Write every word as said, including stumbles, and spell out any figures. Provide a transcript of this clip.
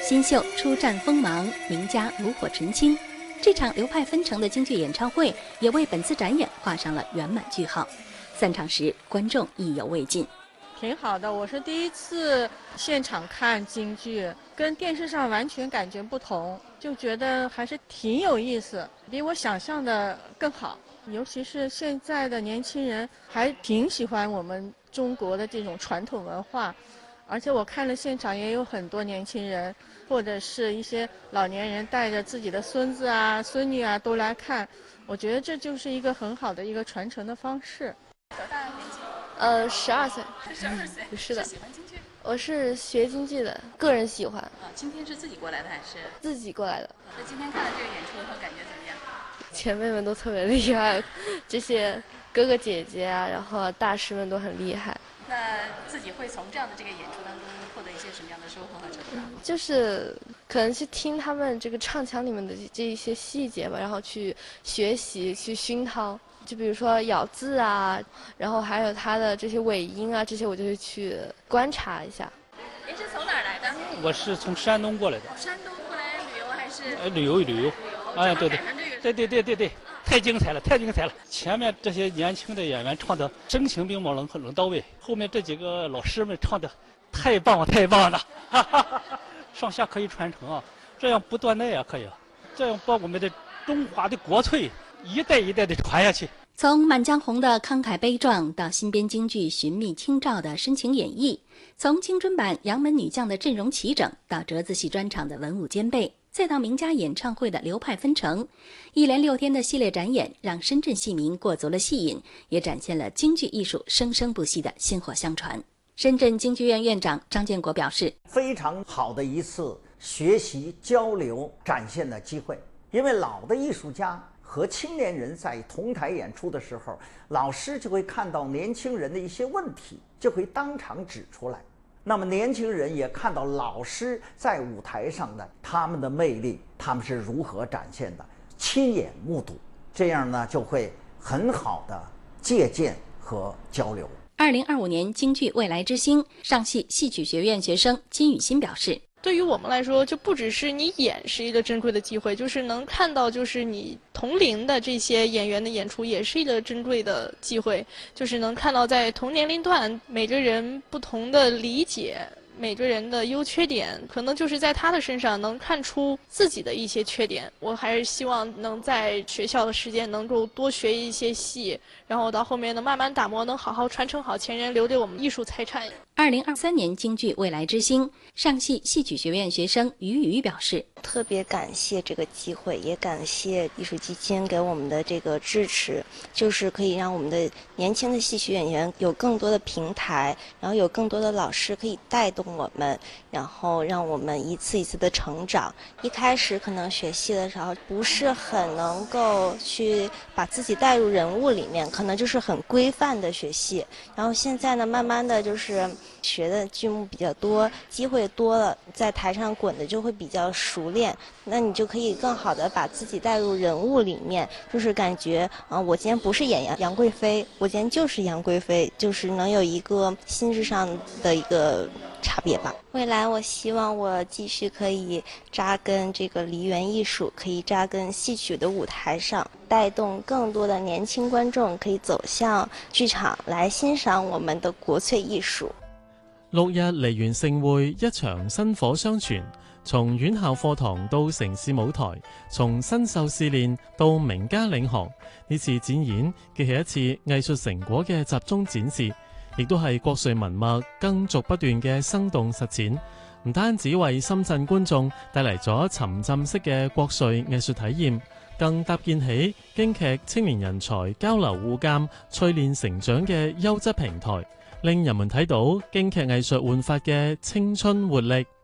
新秀初绽锋芒，名家炉火纯青。这场流派纷呈的京剧演唱会也为本次展演画上了圆满句号。散场时，观众意犹未尽。 挺好的，我是第一次现场看京剧，跟电视上完全感觉不同，就觉得还是挺有意思，比我想象的更好。尤其是现在的年轻人还挺喜欢我们中国的这种传统文化，而且我看了现场也有很多年轻人或者是一些老年人带着自己的孙子啊孙女啊都来看，我觉得这就是一个很好的一个传承的方式。 多大年纪？ 呃，十二岁。 十二岁。 嗯、是的。 是喜欢京剧？ 我是学京剧的，个人喜欢。 啊，今天是自己过来的还是？ 自己过来的。 那今天看了这个演出后感觉怎么样？ 前辈们都特别厉害，这些哥哥姐姐啊，然后大师们都很厉害。 那自己会从这样的这个演出当中获得一些什么样的收获和成长？ 嗯、就是可能去听他们这个唱腔里面的这一些细节吧，然后去学习、去熏陶。就比如说咬字啊，然后还有它的这些尾音啊，这些我就会去观察一下。 您是从哪儿来的？ 我是从山东过来的。 山东过来旅游还是？ 呃，旅游旅游。哎，对对，对对对对对，太精彩了，太精彩了！前面这些年轻的演员唱的声情并茂，冷冷到位；后面这几个老师们唱的太棒了，太棒了！哈哈哈，上下可以传承啊，这样不断代啊，可以，这样把我们的中华的国粹一代一代的传下去。 从《满江红》的慷慨悲壮到新编京剧寻觅清照的深情演绎，从青春版杨门女将的阵容齐整到折子戏专场的文武兼备，再到名家演唱会的流派纷呈，一连六天的系列展演让深圳戏迷过足了戏瘾，也展现了京剧艺术生生不息的薪火相传。深圳京剧院院长张建国表示， 非常好的一次学习交流展现的机会，因为老的艺术家和青年人在同台演出的时候，老师就会看到年轻人的一些问题，就会当场指出来。那么年轻人也看到老师在舞台上的他们的魅力，他们是如何展现的，亲眼目睹，这样呢就会很好的借鉴和交流。 二零二五年京剧未来之星，上戏戏曲学院学生金雨欣表示， 对于我们来说，就不只是你演是一个珍贵的机会，就是能看到就是你同龄的这些演员的演出也是一个珍贵的机会，就是能看到在同年龄段每个人不同的理解，每个人的优缺点，可能就是在他的身上能看出自己的一些缺点。我还是希望能在学校的时间能够多学一些戏，然后到后面能慢慢打磨，能好好传承好前人留给我们艺术财产。 二零二三年京剧未来之星，上戏戏曲学院学生于宇表示， 特别感谢这个机会，也感谢艺术基金给我们的这个支持，就是可以让我们的年轻的戏曲演员有更多的平台，然后有更多的老师可以带动我们，然后让我们一次一次的成长。一开始可能学戏的时候不是很能够去把自己带入人物里面，可能就是很规范的学戏，然后现在呢慢慢的就是学的剧目比较多，机会多了，在台上滚的就会比较熟练，那你就可以更好的把自己带入人物里面，就是感觉啊、呃，我今天不是演杨杨贵妃，我今天就是杨贵妃，就是能有一个心智上的一个差别吧。未来我希望我继续可以扎根这个梨园艺术，可以扎根戏曲的舞台上，带动更多的年轻观众可以走向剧场来欣賞我們的國粹藝術。 六日梨園盛會，一場薪火相傳，從院校課堂到城市舞台，從新秀試練到名家領航，呢次展演既係一次藝術成果嘅集中展示，亦都係國粹文脈更續不斷嘅生動實踐，唔單止為深圳觀眾帶嚟咗沉浸式嘅國粹藝術體驗，更搭建起京劇青年人才交流互鑑、淬煉成長嘅優質平台，令人們睇到京劇藝術煥發嘅青春活力。